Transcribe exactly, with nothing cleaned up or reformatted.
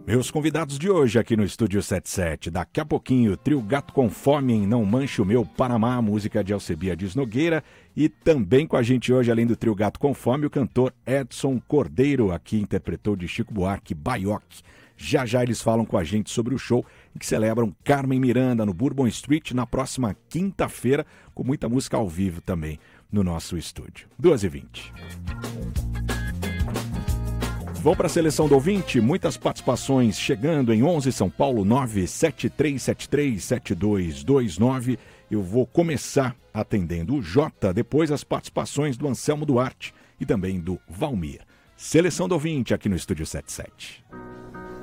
Meus convidados de hoje aqui no Estúdio setenta e sete, daqui a pouquinho, trio Gato com Fome em Não Manche o Meu Panamá, música de Alcebiades Nogueira, e também com a gente hoje, além do trio Gato com Fome, o cantor Edson Cordeiro, aqui interpretou de Chico Buarque, Baioque. Já já eles falam com a gente sobre o show em que celebram Carmen Miranda no Bourbon Street na próxima quinta-feira, com muita música ao vivo também no nosso estúdio. duas e vinte. Vamos para a seleção do ouvinte, muitas participações chegando em onze São Paulo, nove sete três sete três sete dois dois nove. Eu vou começar atendendo o Jota, depois as participações do Anselmo Duarte e também do Valmir. Seleção do ouvinte aqui no Estúdio setenta e sete.